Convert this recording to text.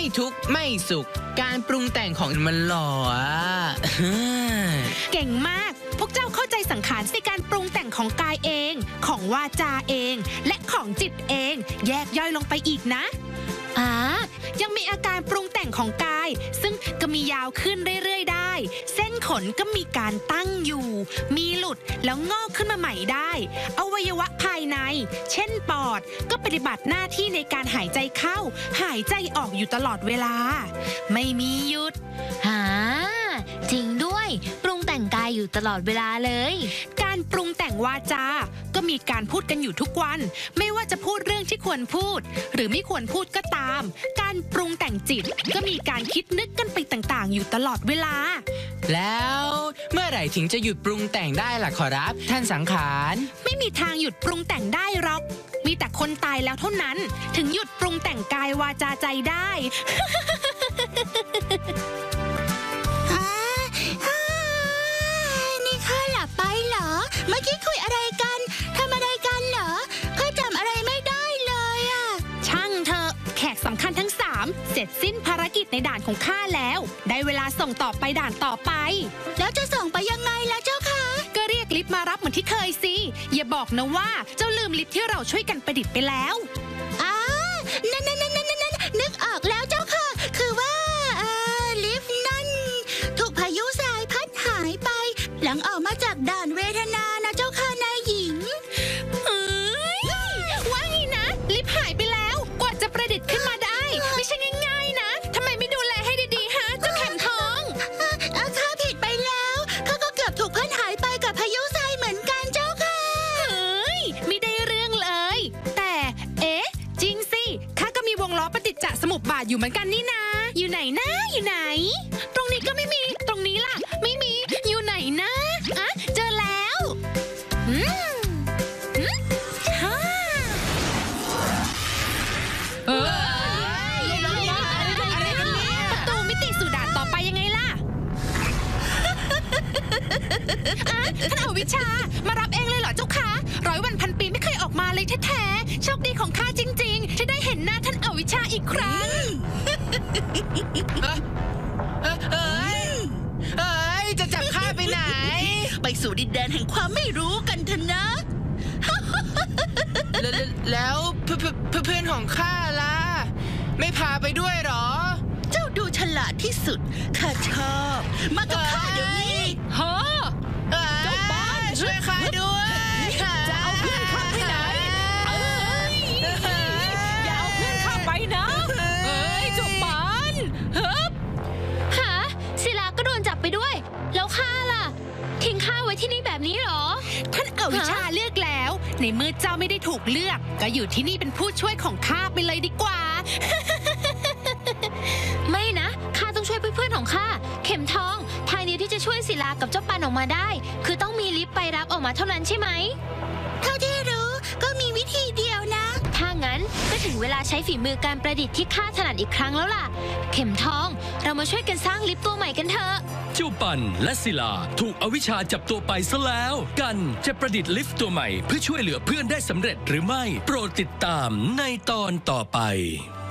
ทุกข์ไม่สุขการปรุงแต่งของมันหล่อเก่งมากพวกเจ้าเข้าใจสังขารในการปรุงแต่งของกายเองของวาจาเองและของจิตเองแยกย่อยลงไปอีกนะยังมีอาการปรุงแต่งของกายซึ่งก็มียาวขึ้นเรื่อยๆได้เส้นขนก็มีการตั้งอยู่มีหลุดแล้วงอกขึ้นมาใหม่ได้อวัยวะภายในเช่นปอดก็ปฏิบัติหน้าที่ในการหายใจเข้าหายใจออกอยู่ตลอดเวลาไม่มีหยุดจริงด้วยปรุงแต่งกายอยู่ตลอดเวลาเลยการปรุงแต่งวาจาก็มีการพูดกันอยู่ทุกวันไม่ว่าจะพูดเรื่องที่ควรพูดหรือไม่ควรพูดก็ตามการปรุงแต่งจิตก็มีการคิดนึกกันไปต่างๆอยู่ตลอดเวลาแล้วเมื่อไหร่ถึงจะหยุดปรุงแต่งได้ล่ะขอรับท่านสังขารไม่มีทางหยุดปรุงแต่งได้หรอกมีแต่คนตายแล้วเท่านั้นถึงหยุดปรุงแต่งกายวาจาใจได้นี่ข้าหลับไปเหรอเมื่อกี้คุยอะไรกันทำอะไรกันเหรอข้าจำอะไรไม่ได้เลยอะช่างเถอะแขกสำคัญทั้ง3เสร็จสิ้นภารกิจในด่านของข้าแล้วได้เวลาส่งต่อไปด่านต่อไปแล้วจะส่งไปยังไงล่ะเจ้าคะก็เรียกลิฟต์มารับเหมือนที่เคยสิอย่าบอกนะว่าเจ้าลืมลิฟต์ที่เราช่วยกันประดิษฐ์ไปแล้วนั่นนึกออกแล้วเจ้าค่ะคือว่าลิฟต์นั่นถูกพายุทรายพัดหายไปหลังออกมาจากด่านเวทนานะเจ้าค่ะนายหญิงว่าไงนะลิฟต์หายไปแล้วกว่าจะประดิษฐ์ขึ้นมาได้ไม่ใช่ง่ายๆนะทำไมไม่ดูแลให้ดีๆฮะเจ้าแข็มทองข้าผิดไปแล้วข้าก็เกือบถูกพัดหายไปกับพายุทรายเหมือนกันเจ้าค่ะไม่ได้เรื่องเลยแต่จริงสิข้าก็มีวงล้อปฏิจจสมุปบาทอยู่เหมือนกันนี่นะอยู่ไหนนะอยู่ไหนตรงนี้ก็ไม่มีตรงนี้ล่ะไม่มีอยู่ไหนนะเจอแล้วประตูมิติสู่ด่านต่อไปยังไงล่ะท่านอวิชชามารับเองเลยเหรอเจ้าคะ100 วันพันปีไม่เคยออกมาเลยแท้ๆโชคดีของข้าจริงๆที่ได้เห็นหน้าท่านอวิชชาอีกครั้งจะจับข้าไปไหนไปสู่ดินแดนแห่งความไม่รู้กันเถอะนะแล้วเพื่อนของข้าล่ะไม่พาไปด้วยหรอเจ้าดูฉลาดที่สุดข้าชอบมากับข้าเดี๋ยวนี้เจ้าบ้านช่วยข้าด้วยจะเอาเพื่อนข้าไปไหนอย่าเอาเพื่อนข้าไปนะเจ้าบ้านศิลาก็โดนจับไปด้วยแล้วข้าล่ะทิ้งข้าไว้ที่นี่แบบนี้หรอท่านอวิชชาเลือกแล้วในเมื่อเจ้าไม่ได้ถูกเลือกก็อยู่ที่นี่เป็นผู้ช่วยของข้าไปเลยดีกว่าไม่นะข้าต้องช่วยเพื่อนๆของข้าเข็มทองทางเดียวที่จะช่วยศิลากับเจ้าปันออกมาได้คือต้องมีลิฟต์ไปรับออกมาเท่านั้นใช่ไหมเท่าที่รู้ก็มีวิธีเดียวนะถ้างั้นก็ถึงเวลาใช้ฝีมือการประดิษฐ์ที่ข้าถนัดอีกครั้งแล้วล่ะเข็มทองเรามาช่วยกันสร้างลิฟต์ตัวใหม่กันเถอะเจ้าปันและศิลาถูกอวิชชาจับตัวไปซะแล้วกันจะประดิษฐ์ลิฟต์ตัวใหม่เพื่อช่วยเหลือเพื่อนได้สำเร็จหรือไม่โปรดติดตามในตอนต่อไป